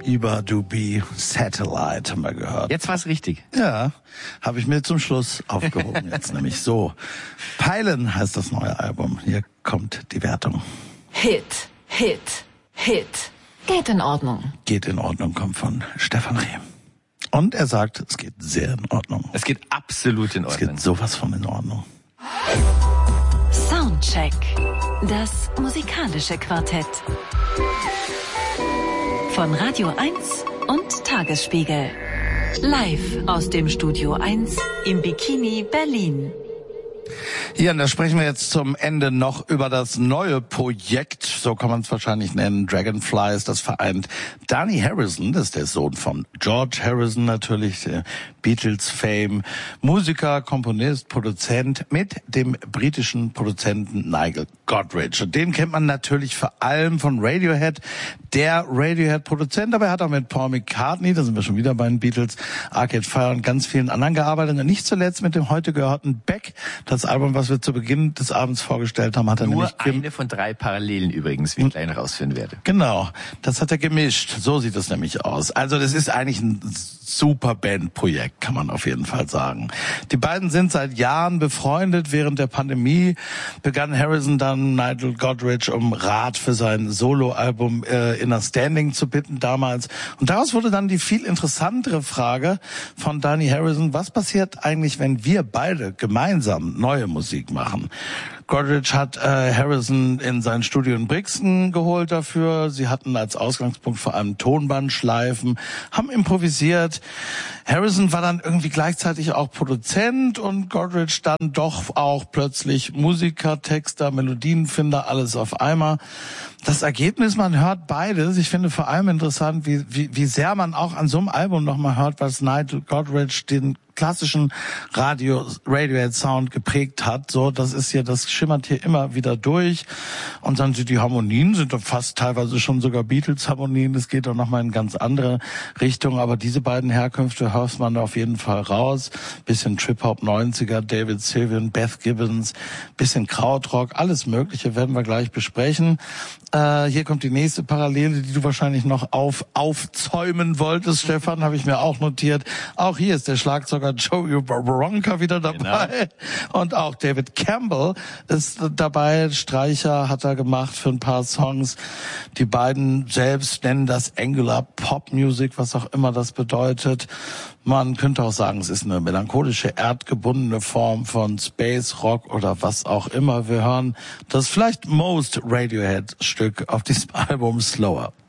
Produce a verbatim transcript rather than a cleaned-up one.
Iba Dubi Satellite haben wir gehört. Jetzt war's richtig. Ja, habe ich mir zum Schluss aufgehoben jetzt nämlich so. Peilen heißt das neue Album. Hier kommt die Wertung. Hit, Hit, Hit. Geht in Ordnung. Geht in Ordnung, kommt von Stefan Rehm. Und er sagt, es geht sehr in Ordnung. Es geht absolut in Ordnung. Es geht sowas von in Ordnung. Soundcheck. Das musikalische Quartett. Von Radio eins und Tagesspiegel. Live aus dem Studio eins im Bikini Berlin. Ja, und da sprechen wir jetzt zum Ende noch über das neue Projekt, so kann man es wahrscheinlich nennen, Dragonflies. Das vereint Dhani Harrison, das ist der Sohn von George Harrison natürlich, der Beatles-Fame, Musiker, Komponist, Produzent, mit dem britischen Produzenten Nigel Godrich. Und den kennt man natürlich vor allem von Radiohead, der Radiohead-Produzent, aber er hat auch mit Paul McCartney, da sind wir schon wieder bei den Beatles, Arcade Fire und ganz vielen anderen gearbeitet. Und nicht zuletzt mit dem heute gehörten Beck. Das Album, was wir zu Beginn des Abends vorgestellt haben, hat er Nur nämlich... eine von drei Parallelen übrigens, wie ich gleich noch rausfinden werde. Genau, das hat er gemischt. So sieht es nämlich aus. Also das ist eigentlich ein super Bandprojekt, kann man auf jeden Fall sagen. Die beiden sind seit Jahren befreundet. Während der Pandemie begann Harrison dann Nigel Godrich um Rat für sein Soloalbum äh, Inner Standing zu bitten damals. Und daraus wurde dann die viel interessantere Frage von Dhani Harrison, was passiert eigentlich, wenn wir beide gemeinsam neue Musik machen? Godrich hat äh, Harrison in sein Studio in Brixton geholt dafür. Sie hatten als Ausgangspunkt vor allem Tonbandschleifen, haben improvisiert. Harrison war dann irgendwie gleichzeitig auch Produzent und Godrich dann doch auch plötzlich Musiker, Texter, Melodienfinder, alles auf einmal. Das Ergebnis, man hört beides. Ich finde vor allem interessant, wie, wie, wie sehr man auch an so einem Album nochmal hört, was Nigel Godrich den klassischen Radio, Radiohead-Sound geprägt hat. So, das ist hier, das schimmert hier immer wieder durch. Und dann sind die Harmonien, sind doch fast teilweise schon sogar Beatles-Harmonien. Das geht doch nochmal in ganz andere Richtung. Aber diese beiden Herkünfte hört man auf jeden Fall raus. Bisschen Trip-Hop neunziger, David Sylvian, Beth Gibbons, bisschen Krautrock, alles Mögliche werden wir gleich besprechen. Äh, hier kommt die nächste Parallele, die du wahrscheinlich noch auf aufzäumen wolltest, Stefan, habe ich mir auch notiert. Auch hier ist der Schlagzeuger Joey Waronker wieder dabei. Genau. Und auch David Campbell ist dabei. Streicher hat er gemacht für ein paar Songs. Die beiden selbst nennen das Angular Pop Music, was auch immer das bedeutet. Man könnte auch sagen, es ist eine melancholische, erdgebundene Form von Space Rock oder was auch immer. Wir hören das vielleicht most Radiohead-Stück auf diesem Album, Slower.